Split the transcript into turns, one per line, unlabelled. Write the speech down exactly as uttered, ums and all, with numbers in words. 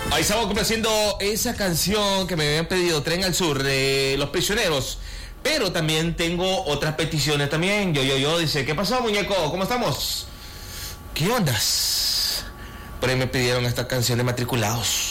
Ahí estamos complaciendo esa canción que me habían pedido, Tren al Sur, de Los Prisioneros. Pero también tengo otras peticiones también. Yo, yo, yo, dice, ¿qué pasó, muñeco? ¿Cómo estamos? ¿Qué ondas? Por ahí me pidieron esta canción de Matriculados.